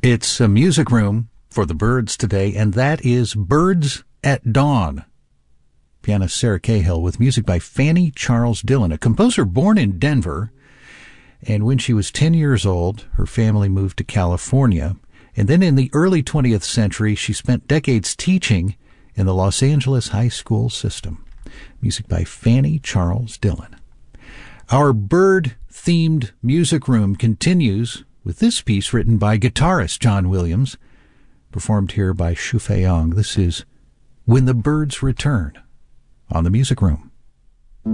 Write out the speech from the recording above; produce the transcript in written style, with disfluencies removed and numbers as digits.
It's a music room for the Byrds today, and that is Birds at Dawn. Pianist Sarah Cahill with music by Fanny Charles Dillon, a composer born in Denver. And when she was 10 years old, her family moved to California. And then in the early 20th century, she spent decades teaching in the Los Angeles high school system. Music by Fanny Charles Dillon. Our bird-themed music room continues with this piece written by guitarist John Williams, performed here by Shu Fei Ong. This is When the Birds Return on the Music Room.